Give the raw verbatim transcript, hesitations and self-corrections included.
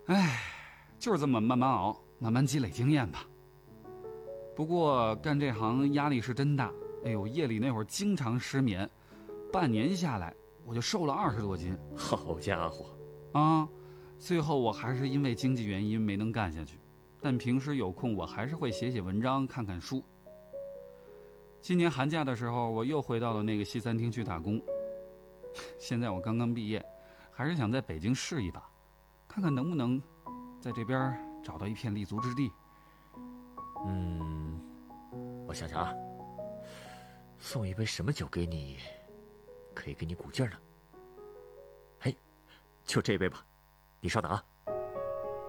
唉，就是这么慢慢熬，慢慢积累经验吧。不过干这行压力是真大，哎呦，夜里那会儿经常失眠，半年下来我就瘦了二十多斤。 好家伙！ 啊，最后我还是因为经济原因没能干下去，但平时有空我还是会写写文章，看看书。今年寒假的时候，我又回到了那个西餐厅去打工。现在我刚刚毕业，还是想在北京试一把，看看能不能在这边找到一片立足之地。 嗯，我想想啊，送一杯什么酒给你，可以给你鼓劲儿呢？嘿，就这杯吧，你稍等啊。